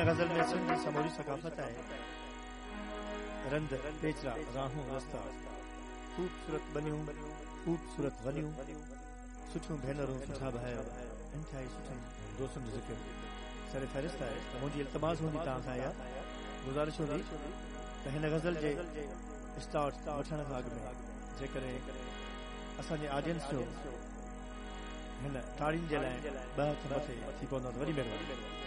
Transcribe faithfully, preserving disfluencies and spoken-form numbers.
गज़ल में सिंध जी समूरी सकाफ़त आहे। रंद पेचरा राहूं रस्ता ख़ूबसूरत बनियूं ख़ूबसूरत वनियूं सुठियूं भेनरूं सुठा भाइर इंतिहाई सुठनि दोस्तनि जो ज़िक्र सर फ़हरिस्त आहे। त मुंहिंजी इल्तमास हूंदी तव्हां खां, या गुज़ारिश हूंदी त हिन गज़ल जे स्टार्ट वठण खां अॻु में जेकॾहिं असांजे ऑडियंस जो हिन ताड़ियुनि जे लाइ ॿ हथ मथे थी पवंदो त वॾी महिरबानी।